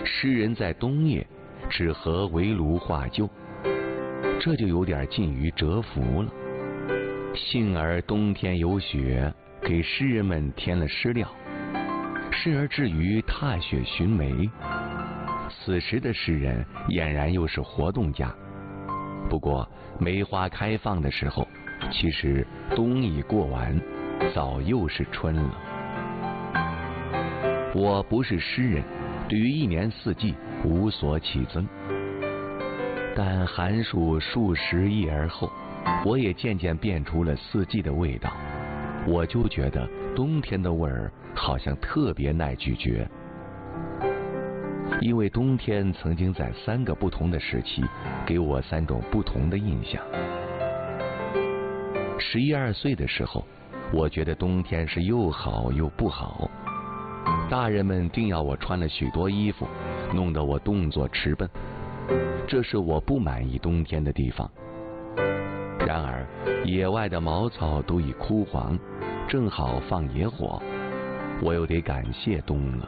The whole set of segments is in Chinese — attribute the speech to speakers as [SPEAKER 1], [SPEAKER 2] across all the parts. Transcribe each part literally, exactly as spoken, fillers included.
[SPEAKER 1] 诗人在冬夜只合围炉画旧，这就有点近于蛰伏了。幸而冬天有雪，给诗人们添了诗料，适而至于踏雪寻梅。此时的诗人俨然又是活动家。不过梅花开放的时候，其实冬已过完，早又是春了。我不是诗人，对于一年四季无所起增，但寒暑数十亿而后，我也渐渐辨出了四季的味道。我就觉得冬天的味儿好像特别耐咀嚼，因为冬天曾经在三个不同的时期给我三种不同的印象。十一二岁的时候，我觉得冬天是又好又不好，大人们定要我穿了许多衣服，弄得我动作迟笨，这是我不满意冬天的地方。然而野外的茅草都已枯黄，正好放野火，我又得感谢冬了。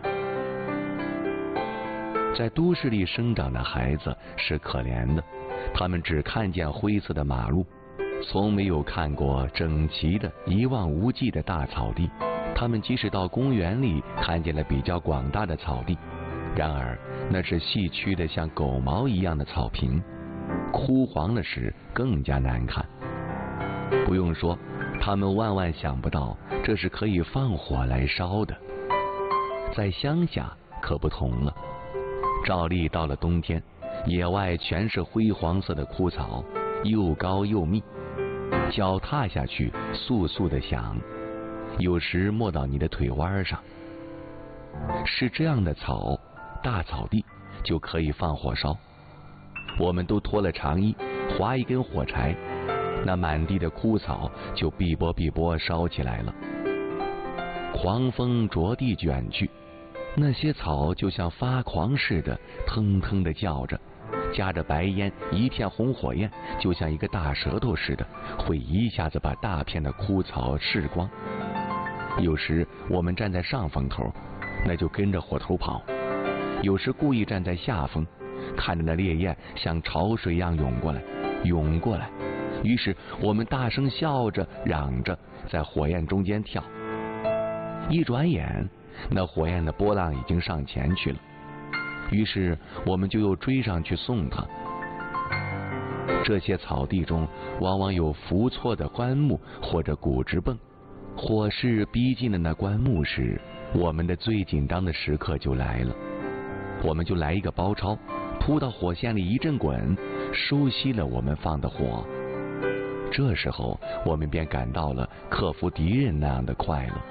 [SPEAKER 1] 在都市里生长的孩子是可怜的，他们只看见灰色的马路，从没有看过整齐的一望无际的大草地。他们即使到公园里看见了比较广大的草地，然而那是细曲的像狗毛一样的草坪，枯黄了时更加难看。不用说，他们万万想不到这是可以放火来烧的。在乡下可不同了，照例到了冬天，野外全是灰黄色的枯草，又高又密，脚踏下去簌簌地响，有时没到你的腿弯上。是这样的草，大草地就可以放火烧。我们都脱了长衣，划一根火柴，那满地的枯草就碧波碧波烧起来了。狂风着地卷去，那些草就像发狂似的腾腾地叫着，夹着白烟，一片红火焰，就像一个大舌头似的，会一下子把大片的枯草噬光。有时我们站在上风头，那就跟着火头跑；有时故意站在下风，看着那烈焰像潮水一样涌过来，涌过来。于是我们大声笑着嚷着，在火焰中间跳。一转眼，那火焰的波浪已经上前去了，于是我们就又追上去送它。这些草地中往往有伏错的棺木或者骨直泵，火势逼近了那棺木时，我们的最紧张的时刻就来了。我们就来一个包抄，扑到火线里一阵滚，收熄了我们放的火。这时候我们便感到了克服敌人那样的快乐。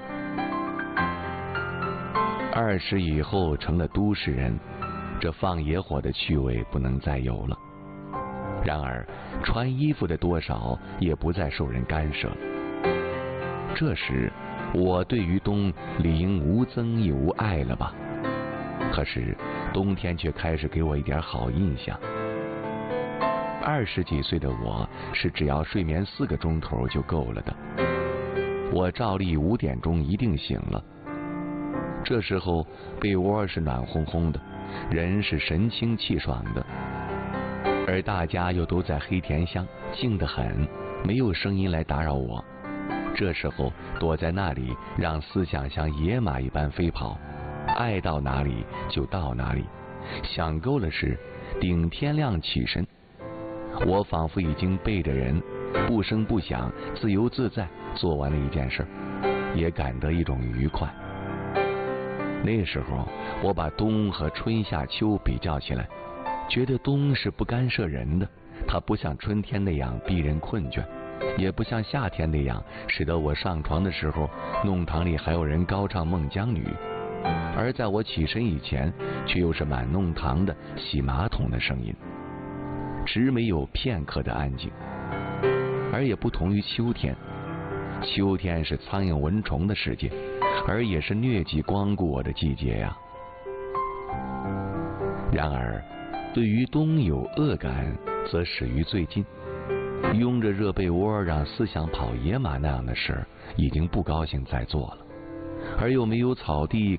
[SPEAKER 1] 二十以后成了都市人，这放野火的趣味不能再有了。然而穿衣服的多少也不再受人干涉了。这时我对于冬理应无憎亦无爱了吧？可是冬天却开始给我一点好印象。二十几岁的我是只要睡眠四个钟头就够了的。我照例五点钟一定醒了，这时候被窝是暖烘烘的，人是神清气爽的，而大家又都在黑甜乡，静得很，没有声音来打扰我。这时候躲在那里，让思想像野马一般飞跑，爱到哪里就到哪里，想够了时顶天亮起身。我仿佛已经背着人，不声不响，自由自在做完了一件事，也感得一种愉快。那时候我把冬和春夏秋比较起来，觉得冬是不干涉人的，它不像春天那样逼人困倦，也不像夏天那样使得我上床的时候弄堂里还有人高唱孟姜女，而在我起身以前却又是满弄堂的洗马桶的声音，只没有片刻的安静。而也不同于秋天，秋天是苍蝇蚊虫的世界，而也是疟疾光顾我的季节呀。然而对于冬有恶感，则始于最近。拥着热被窝让思想跑野马那样的事儿，已经不高兴再做了。而又没有草地